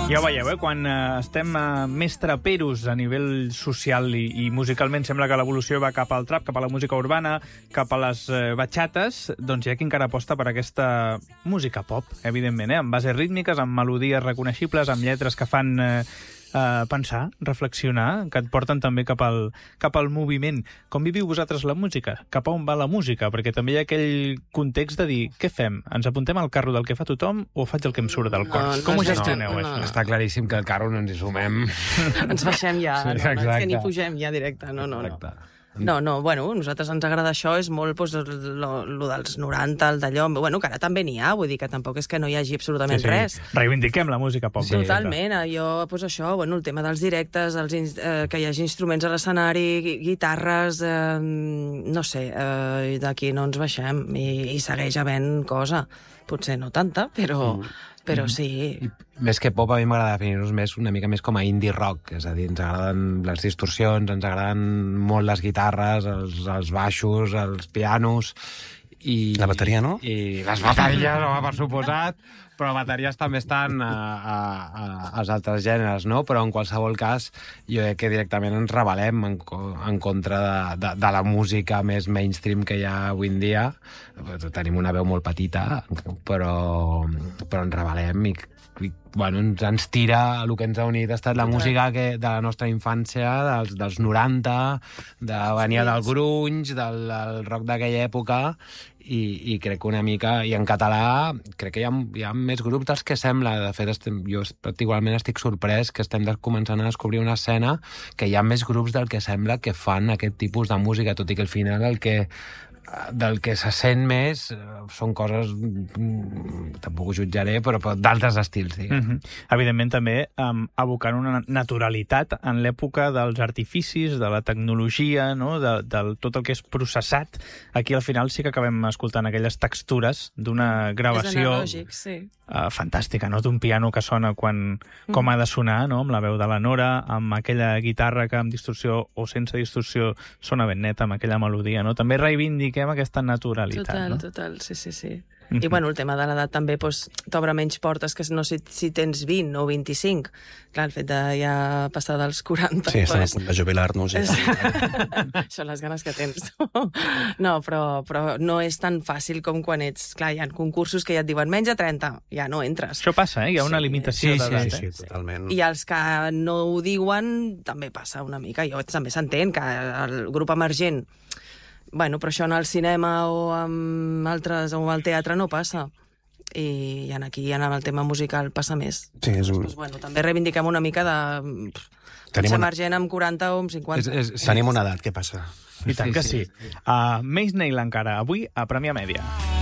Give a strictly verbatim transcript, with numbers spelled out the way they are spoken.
Ja ho veieu, eh? Quan eh, estem eh, més traperos a nivell social i, i musicalment sembla que l'evolució va cap al trap, cap a la música urbana, cap a les eh, batxates, doncs hi ha qui encara aposta per aquesta música pop, evidentment, eh? Amb bases rítmiques, amb melodies reconeixibles, amb lletres que fan eh, eh, pensar, reflexionar, que et porten també cap al, cap al moviment. Com viviu vosaltres la música? Cap a on va la música? Perquè també hi ha aquell context de dir, què fem? Ens apuntem al carro del que fa tothom o faig el que em surt del cor? No, no, Com ho no, gestioneu, no, això? no. Està claríssim que el carro no ens hi sumem. Ens baixem ja, Sí, no, no, és exacte. que ni pugem ja directe, no, no, no. Exacte. No, no, bueno, a nosaltres ens agrada això, és molt pues, lo, lo dels noranta, el d'allò, bueno, que ara també n'hi ha, vull dir que tampoc és que no hi hagi absolutament Sí, sí. res. Reivindiquem la música pop. Sí. Totalment, jo, pues això, bueno, el tema dels directes, els, ins- eh, que hi hagi instruments a l'escenari, gui- guitarres, eh, no sé, eh, d'aquí no ens baixem, i, i segueix havent cosa. Potser no tanta, però, però sí. I més que pop, a mi m'agrada definir-nos més una mica més com a indie rock, és a dir, ens agraden les distorsions, ens agraden molt les guitarres, els, els baixos, els pianos... I, La bateria, no? I les bateries, home, per suposat, però bateries també estan a, a, a, als altres gèneres, no? Però en qualsevol cas, jo crec que directament ens rebel·lem en, co- en contra de, de, de la música més mainstream que hi ha avui en dia. Tenim una veu molt petita, però, però ens rebel·lem i, i bueno, ens, ens tira el que ens ha unit ha estat la música que, de la nostra infància, dels, dels noranta, de venia del grunge, del, del rock d'aquella època, i, i crec que una mica, i en català crec que hi ha, hi ha més grups dels que sembla. De fet, estem, jo particularment estic sorprès que estem des, començant a descobrir una escena que hi ha més grups del que sembla que fan aquest tipus de música, tot i que al final el que del que se sent més eh, són coses, mm, tampoc ho jutjaré, però, però d'altres estils, diguem. Mm -hmm. Evidentment, també um, abocant una naturalitat en l'època dels artificis, de la tecnologia, no? de, de tot el que és processat. Aquí, al final, sí que acabem escoltant aquelles textures d'una És gravació analògic, sí. uh, fantàstica, no? D'un piano que sona quan, com Mm. ha de sonar, no? Amb la veu de la Nora, amb aquella guitarra que amb distorsió o sense distorsió sona ben neta, amb aquella melodia, no? També reivindiquem aquesta naturalitat, Total, no? total, sí, sí, sí. Mhm. I, bueno, el tema de l'edat també pues, t'obre menys portes que no si, si tens vint o vint-i-cinc. Clar, el fet de ja passar dels quaranta... Sí, estan a pues, punt de jubilar-nos. Ja. és... Són les ganes que tens. No, però, però no és tan fàcil com quan ets... Clar, hi ha concursos que ja et diuen menys de trenta, ja no entres. Això passa, eh? Hi ha una Sí, limitació sí, sí, d'edat, Sí, eh? sí, totalment. I els que no ho diuen també passa una mica. Jo també s'entén que el grup emergent... Bueno, però això en el cinema o amb altres, o al teatre no passa. I en aquí, en el tema musical, passa més. Sí, és un... Doncs, bueno, també reivindiquem una mica de... Tenim Tenim una- emergent amb quaranta o amb cinquanta. És, és, Tenim una edat, què passa? I tant que sí. Uh, Maze Nail encara, avui a Premià Mèdia.